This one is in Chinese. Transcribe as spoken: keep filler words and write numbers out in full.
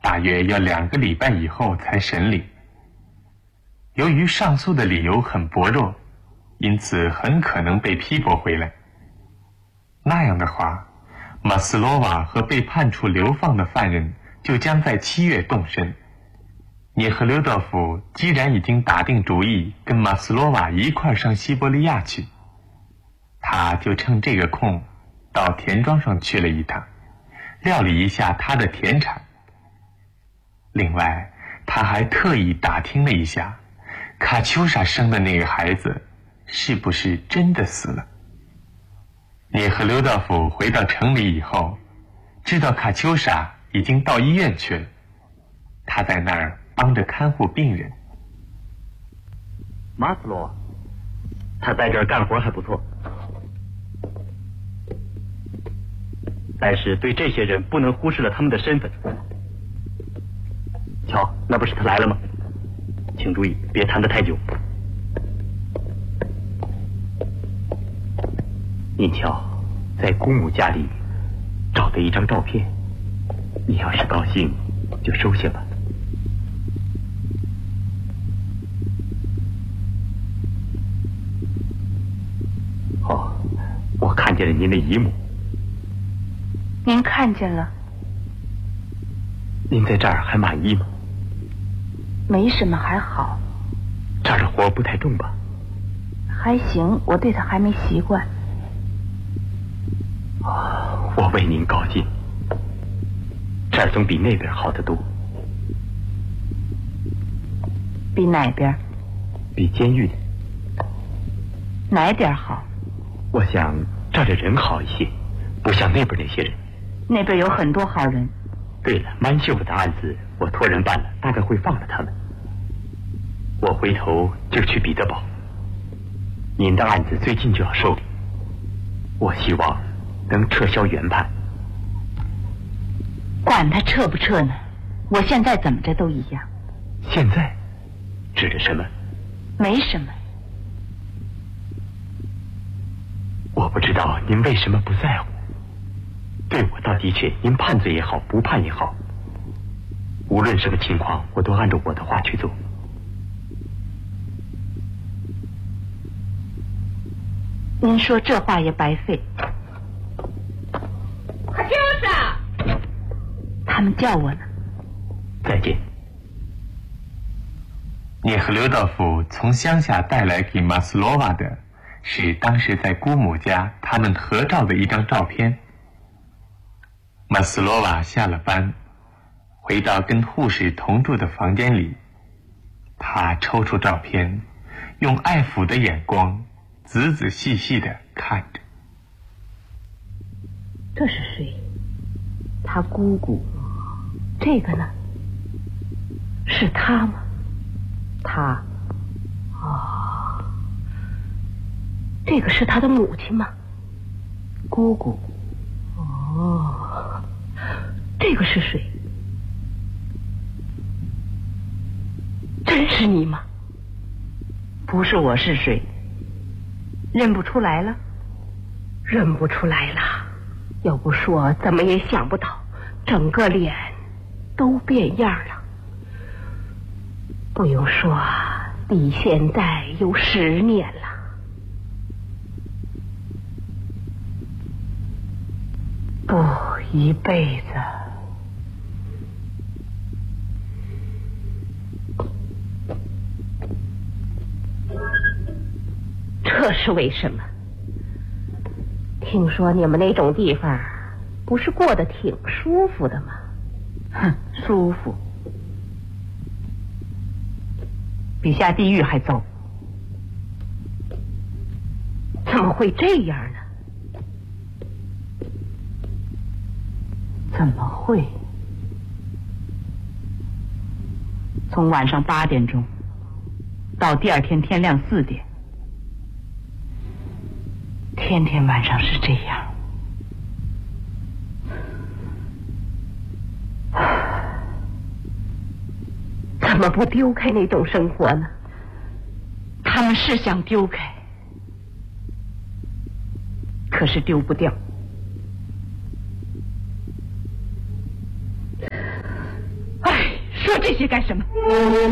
大约要两个礼拜以后才审理。由于上诉的理由很薄弱，因此很可能被批驳回来。那样的话，马斯洛瓦和被判处流放的犯人就将在七月动身。涅赫留道夫既然已经打定主意跟马斯洛瓦一块上西伯利亚去，他就趁这个空到田庄上去了一趟，料理一下他的田产。另外，他还特意打听了一下卡秋莎生的那个孩子是不是真的死了。涅赫留道夫回到城里以后，知道卡秋莎已经到医院去了，他在那儿帮着看护病人。 马斯洛，他在这儿干活还不错，但是对这些人不能忽视了他们的身份。瞧，那不是他来了吗？请注意，别谈得太久。您瞧，在姑母家里找的一张照片，你要是高兴就收下吧。哦，我看见了您的姨母。 您看见了？ 您在这儿还满意吗？ 没什么，还好。 这儿的活不太重吧？ 还行，我对他还没习惯。 哦，我为您高兴。这儿总比那边好得多。 比哪边？ 比监狱里。 哪点好？ 我想这儿的人好一些，不像那边那些人。 那边有很多好人。 对了，曼秀夫的案子我托人办了，大概会放了他们。我回头就去彼得堡。您的案子最近就要受理，我希望能撤销原判。 管他撤不撤呢，我现在怎么着都一样。 现在指的什么？ 没什么。 我不知道您为什么不在乎。对我倒的确，您判罪也好，不判也好，无论什么情况，我都按照我的话去做。 您说这话也白费。 卡秋莎， 他们叫我呢。 再见。 涅赫留道夫从乡下带来给马斯洛瓦的是当时在姑母家他们合照的一张照片。马斯洛瓦下了班，回到跟护士同住的房间里，他抽出照片，用爱抚的眼光仔仔细细地看着。 这是谁？他姑姑。这个呢？是他吗？他。哦，这个是他的母亲吗？姑姑。哦，这个是谁？真是你吗？不是我是谁？认不出来了？认不出来了。要不说怎么也想不到，整个脸都变样了。不用说，离现在有十年了。不，一辈子。这是为什么？听说你们那种地方不是过得挺舒服的吗？哼，舒服，比下地狱还糟。怎么会这样呢？怎么会？从晚上八点钟到第二天天亮四点，天天晚上是这样。怎么不丢开那种生活呢？他们是想丢开，可是丢不掉。啊！ 说这些干什么？